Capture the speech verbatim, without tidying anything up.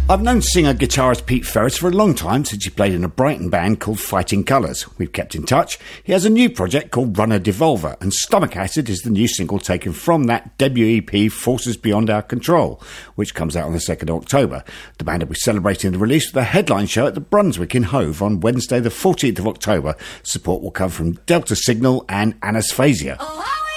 I've known singer-guitarist Pete Ferris for a long time, since he played in a Brighton band called Fighting Colours. We've kept in touch. He has a new project called Runner Devolver, and Stomach Acid is the new single taken from that debut E P Forces Beyond Our Control, which comes out on the second of October. The band will be celebrating the release with a headline show at the Brunswick in Hove on Wednesday the fourteenth of October. Support will come from Delta Signal and Anasphasia. Oh,